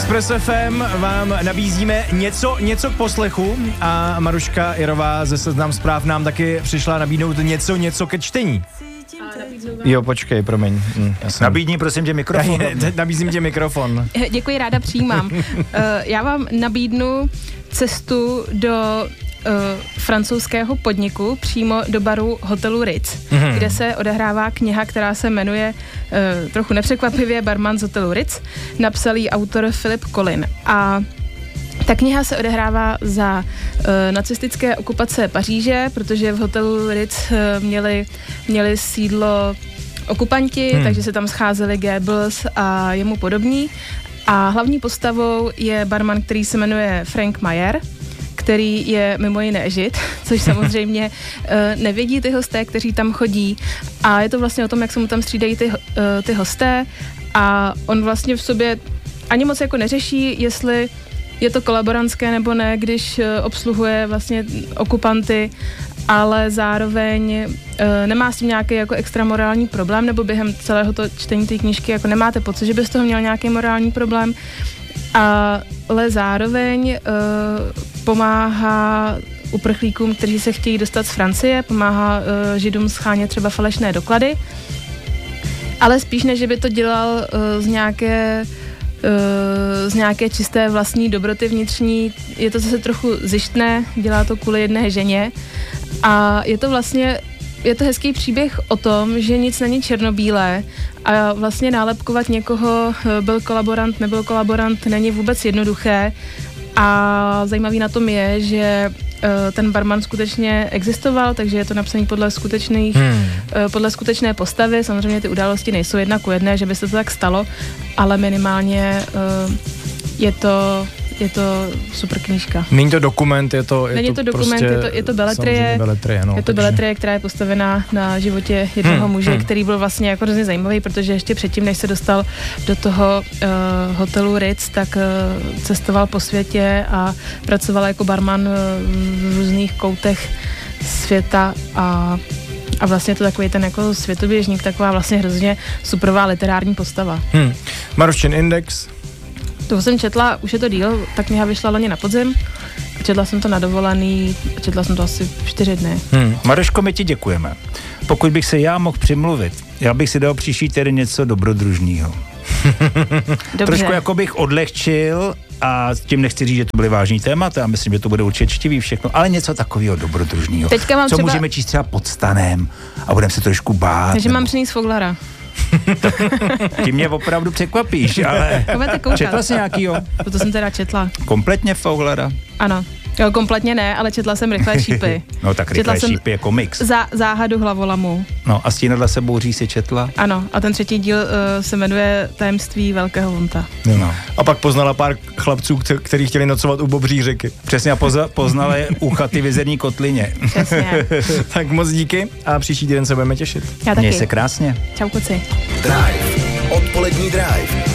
Express FM vám nabízíme něco k poslechu a Maruška Jirová ze Seznam Zpráv nám taky přišla nabídnout něco ke čtení. Jo, počkej, promiň. Nabídni prosím tě mikrofon. Nabízím tě mikrofon. Děkuji, ráda přijímám. Já vám nabídnu cestu do francouzského podniku přímo do baru hotelu Ritz, kde se odehrává kniha, která se jmenuje trochu nepřekvapivě Barman z hotelu Ritz. Napsal ji autor Philip Collin. A ta kniha se odehrává za nacistické okupace Paříže, protože v hotelu Ritz měli sídlo okupanti, takže se tam scházeli Goebbels a jemu podobní. A hlavní postavou je barman, který se jmenuje Frank Mayer, který je mimo jiné Žid, což samozřejmě nevědí ty hosté, kteří tam chodí. A je to vlastně o tom, jak se mu tam střídají ty hosté a on vlastně v sobě ani moc jako neřeší, jestli je to kolaborantské nebo ne, když obsluhuje vlastně okupanty, ale zároveň nemá s tím nějaký jako extra morální problém, nebo během celého to čtení té knížky jako nemáte pocit, že by z toho měl nějaký morální problém, ale zároveň pomáhá uprchlíkům, kteří se chtějí dostat z Francie, pomáhá Židům schánět třeba falešné doklady, ale spíš než by to dělal z nějaké čisté vlastní dobroty vnitřní, je to zase trochu zištné, dělá to kvůli jedné ženě a je to hezký příběh o tom, že nic není černobílé a vlastně nálepkovat někoho, byl kolaborant, nebyl kolaborant, není vůbec jednoduché a zajímavý na tom je, že ten barman skutečně existoval, takže je to napsané podle skutečné postavy. Samozřejmě ty události nejsou jedna ku jedné, že by se to tak stalo, ale minimálně je to super knížka. Není to dokument, je to beletrie. Je to beletrie, která je postavená na životě jednoho muže, který byl vlastně jako hrozně zajímavý, protože ještě předtím, než se dostal do toho hotelu Ritz, tak cestoval po světě a pracoval jako barman v různých koutech světa a vlastně to takový ten jako světoběžník, taková vlastně hrozně superová literární postava. Maruščin Index. To jsem četla, už je to díl, ta kniha vyšla loni na podzim, četla jsem to na dovolený, četla jsem to asi 4 dny. Maruško, my ti děkujeme. Pokud bych se já mohl přimluvit, já bych si dal příští tedy něco dobrodružného. Trošku jako bych odlehčil a tím nechci říct, že to byly vážný témata, já myslím, že to bude určitě čtivý všechno, ale něco takového dobrodružného. Co můžeme číst třeba pod stanem a budeme se trošku bát. Takže mám přinést Foglara. Ty mě opravdu překvapíš, ale četla jsi nějakýho? To jsem teda četla. Kompletně Foglara? Ano. Jo, kompletně ne, ale četla jsem Rychlé šípy. No tak Rychlé šípy je komiks. Záhadu hlavolamu. No a Stínadla se bouří si četla? Ano, a ten 3. díl se jmenuje Tajemství velkého vonta. No. A pak poznala pár chlapců, kteří chtěli nocovat u Bobří řeky. Přesně, a poznala je u chaty v Jezerní kotlině. Přesně. Tak moc díky a příští týden se budeme těšit. Já taky. Měj se krásně. Čau, kluci. Drive. Odpolední Drive.